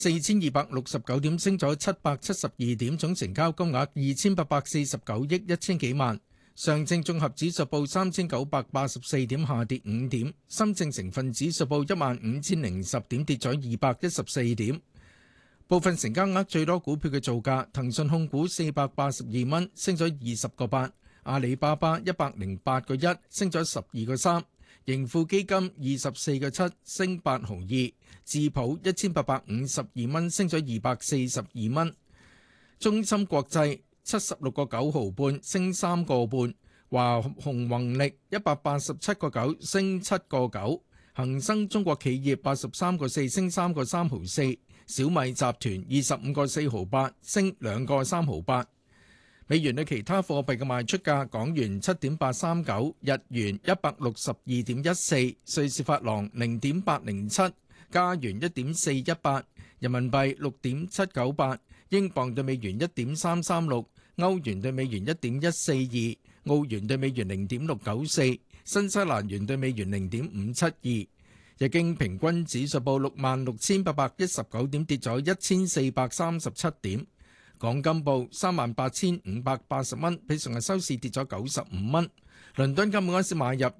4269點，升咗772點，總成交金額2849億1千幾萬。上證綜合指數報3984點，下跌5點。深證成分指數報15010點，跌咗214點。部分成交額最多股票嘅造價：騰訊控股482蚊，升咗20個8；阿里巴巴108個1，升咗12個3；盈富基金24個7，升8毫2；智普1852蚊，升咗242蚊；中芯國際76個9毫半，升3個半；華虹宏力187個9，升7個9；恒生中國企業83個4，升3個3毫4；小米集團25個4毫8，升2個3毫8。美元對其他貨幣嘅賣出價：港元7.839，日元162.14，瑞士法郎0.807，加元1.418，人民幣6.798，英鎊對美元1.336，歐元對美元1.142，澳元對美元0.694，新西蘭元對美元0.572。日經平均指數報66,819點，跌咗1437點。港金報38,580蚊，比上日收市跌咗95蚊。倫敦金每盎司買入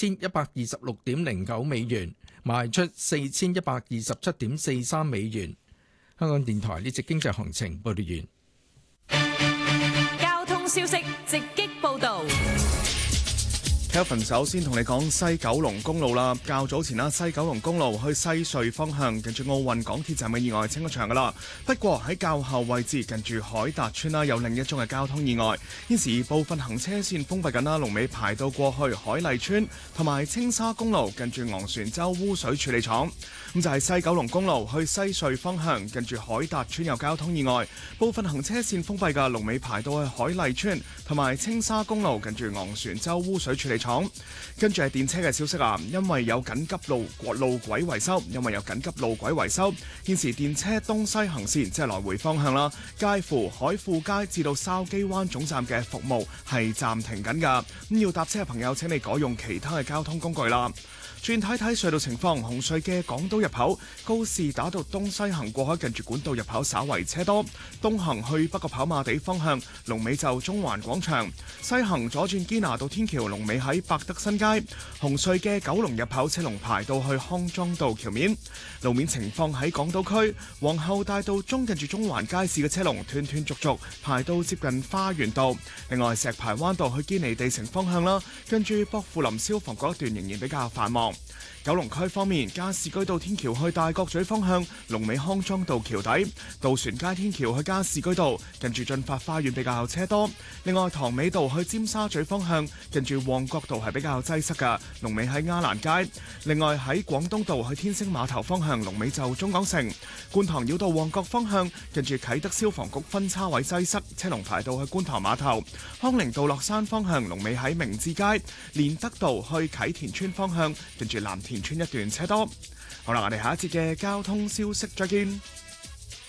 4126.09美元，賣出4127.43美元。香港電台呢節經濟行情報道完。交通消息直擊報導。 Kevin 首先同你講西九龍公路啦，較早前西九龍公路去西隧方向近住奧運港鐵站嘅意外清咗場噶啦，不過喺較後位置近住海達邨啦，有另一宗嘅交通意外，現時部分行車線封閉緊啦，龍尾排到過去海麗邨同埋青沙公路近住昂船洲污水處理廠。咁就係西九龍公路去西隧方向近住海達邨有交通意外，部分行車線封閉嘅龍尾排到去海麗邨同埋青沙公路近住昂船洲污水處理廠。跟住係電車嘅消息啊，因為有緊急路軌維修，現時電車東西行線即係來回方向啦，介乎海富街至到筲箕灣總站嘅服務係暫停緊㗎，咁要搭車嘅朋友請你改用其他嘅交通工具啦。轉睇睇隧道情況，紅隧嘅港島入口告士打道東西行過海近住管道入口稍為車多，東行去北角跑馬地方向龍尾就中環廣場，西行左轉堅拿道天橋龍尾喺百德新街。紅隧嘅九龍入口車龍排到去康莊道橋面。路面情況喺港島區皇后大道中近住中環街市嘅車龍斷斷續續排到接近花園道。另外石排灣道去堅尼地城方向啦，跟住薄扶林消防局一段仍然比較繁忙。九龍區方面，加士居道天橋去大角咀方向龍尾康莊道橋底，渡船街天橋去加士居道近住駿發花園比較車多。另外塘尾道去尖沙咀方向近住旺角道係比較擠塞嘅，龍尾喺亞蘭街。另外喺廣東道去天星碼頭方向龍尾就中港城。觀塘繞道旺角方向近住啟德消防局分叉位擠塞，車龍排到去觀塘碼頭。康寧道落山方向龍尾喺明志街。連德道去啟田村方向近住藍田村一段車多。好啦，我哋下一節嘅交通消息再見。